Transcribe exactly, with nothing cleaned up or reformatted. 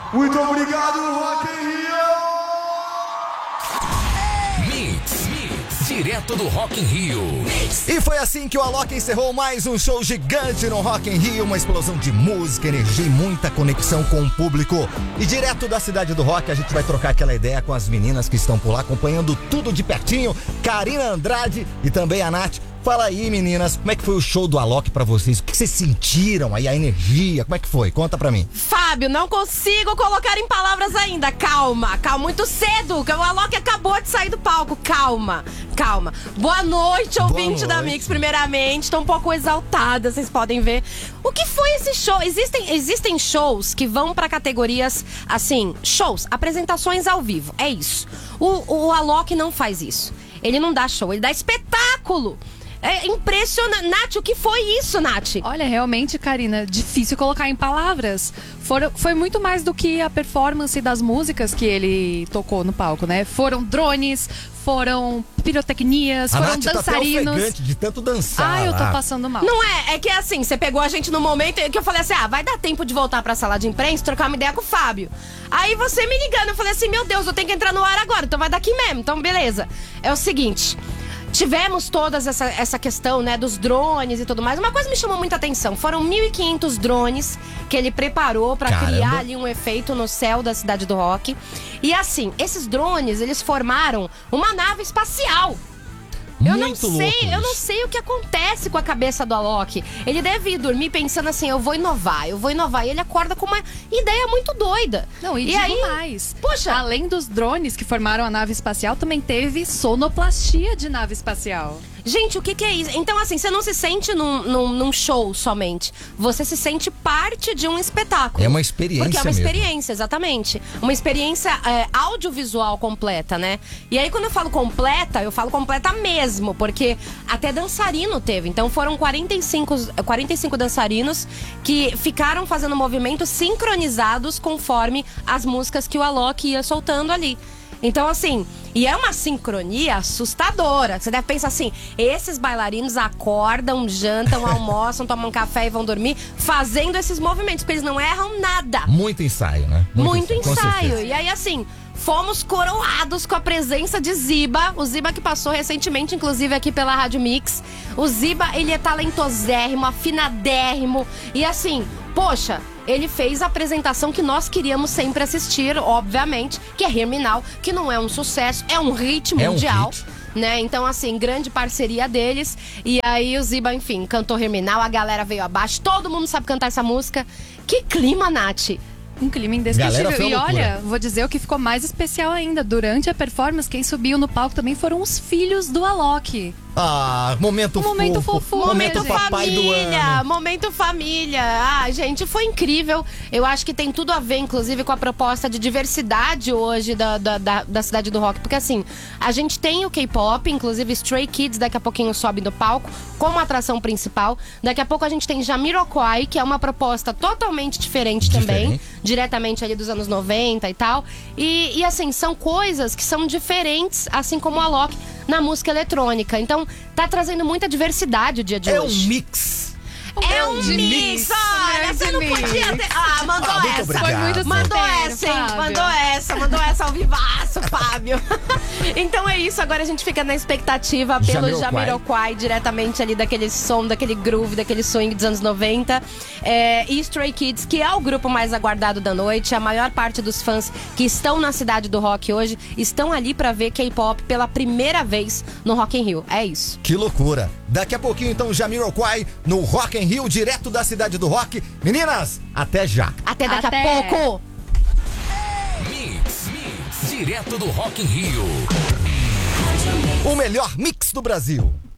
Muito obrigado, Rock in Rio! Mix, Mix, direto do Rock in Rio. Mix. E foi assim que o Alok encerrou mais um show gigante no Rock in Rio. Uma explosão de música, energia e muita conexão com o público. E direto da cidade do rock, a gente vai trocar aquela ideia com as meninas que estão por lá, acompanhando tudo de pertinho. Karina Andrade e também a Nath. Fala aí, meninas, como é que foi o show do Alok pra vocês? O que vocês sentiram aí, a energia? Como é que foi? Conta pra mim. Fábio, não consigo colocar em palavras ainda. Calma, calma, muito cedo. O Alok acabou de sair do palco. Calma, calma. Boa noite, ouvinte da Mix, primeiramente. Tô um pouco exaltada, vocês podem ver. O que foi esse show? Existem, existem shows que vão pra categorias, assim, shows, apresentações ao vivo. É isso. O, o Alok não faz isso. Ele não dá show, ele dá espetáculo. É impressionante. Nath, o que foi isso, Nath? Olha, realmente, Karina, difícil colocar em palavras. Foram, foi muito mais do que a performance das músicas que ele tocou no palco, né? Foram drones, foram pirotecnias, a foram Nath dançarinos. Tá até ofegante de tanto dançar. Ah, eu tô lá. passando mal. Não é, é que assim, você pegou a gente no momento que eu falei assim, ah, vai dar tempo de voltar pra sala de imprensa, trocar uma ideia com o Fábio. Aí você me ligando, eu falei assim, meu Deus, eu tenho que entrar no ar agora, então vai daqui mesmo, então beleza. É o seguinte... Tivemos toda essa, essa questão, né, dos drones e tudo mais. Uma coisa me chamou muita atenção. Foram mil e quinhentos drones que ele preparou pra Caramba. criar ali um efeito no céu da cidade do rock. E assim, esses drones, eles formaram uma nave espacial. Eu não Muito sei, louco eu não isso. sei o que acontece com a cabeça do Alok. Ele deve ir dormir pensando assim, eu vou inovar, eu vou inovar. E ele acorda com uma ideia muito doida. Não, e, E digo aí, mais. poxa. Além dos drones que formaram a nave espacial, também teve sonoplastia de nave espacial. Gente, o que, que é isso? Então, assim, você não se sente num, num, num show somente. Você se sente parte de um espetáculo. É uma experiência Porque é uma mesmo. experiência, exatamente. Uma experiência é, audiovisual completa, né? E aí, quando eu falo completa, eu falo completa mesmo. Porque até dançarino teve. Então, foram quarenta e cinco, quarenta e cinco dançarinos que ficaram fazendo movimentos sincronizados conforme as músicas que o Alok ia soltando ali. Então, assim, e é uma sincronia assustadora. Você deve pensar assim, esses bailarinos acordam, jantam, almoçam, tomam café e vão dormir fazendo esses movimentos, porque eles não erram nada. Muito ensaio, né? Muito, com ensaio. certeza. E aí, assim, fomos coroados com a presença de Ziba. O Ziba que passou recentemente, inclusive, aqui pela Rádio Mix. O Ziba, ele é talentosérrimo, afinadérrimo. E assim, poxa... Ele fez a apresentação que nós queríamos sempre assistir, obviamente, que é Hear Me Now, que não é um sucesso, é um hit É um mundial. hit. Né? Então, assim, grande parceria deles. E aí o Ziba, enfim, cantou Hear Me Now, a galera veio abaixo, todo mundo sabe cantar essa música. Que clima, Nath! Um clima Galera, indescritível. foi E uma loucura. olha, vou dizer o que ficou mais especial ainda. Durante a performance, quem subiu no palco também foram os filhos do Alok. Ah, momento Um momento fofo. fofura, Momento gente. papai do família, ano. momento família. Ah, gente, foi incrível. Eu acho que tem tudo a ver, inclusive, com a proposta de diversidade hoje da, da, da, da cidade do rock. Porque assim, a gente tem o K-pop, inclusive Stray Kids daqui a pouquinho sobe no palco como atração principal. Daqui a pouco a gente tem Jamiroquai, que é uma proposta totalmente diferente, também. Diferente. Diretamente ali dos anos noventa e tal. E, e assim, são coisas que são diferentes, assim como o Alok na música eletrônica. Então, tá trazendo muita diversidade o dia de É um hoje. mix. É um grande mix, olha, grande você não mix. podia ter... Ah, mandou Ah, muito essa. obrigado. Foi muito Mandou certeiro, essa, hein? Fábio. Mandou essa, mandou essa ao vivaço, Fábio. Então é isso, agora a gente fica na expectativa pelo Jamiroquai. Jamiroquai, diretamente ali daquele som, daquele groove, daquele swing dos anos noventa. É, e Stray Kids, que é o grupo mais aguardado da noite. A maior parte dos fãs que estão na cidade do rock hoje estão ali pra ver K-pop pela primeira vez no Rock in Rio. É isso. Que loucura. Daqui a pouquinho, então, Jamiroquai no Rock in Rio, direto da cidade do rock. Meninas, até já. Até daqui Até. a pouco. Mix, Mix, direto do Rock in Rio. O melhor mix do Brasil.